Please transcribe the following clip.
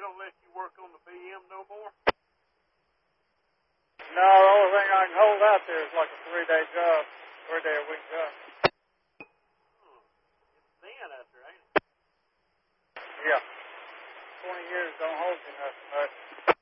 don't let you work on the BM no more? No, the only thing I can hold out there is like a 3-day job, 3-day-a-week job. It's thin out there, ain't it? Yeah. 20 years don't hold you nothing much.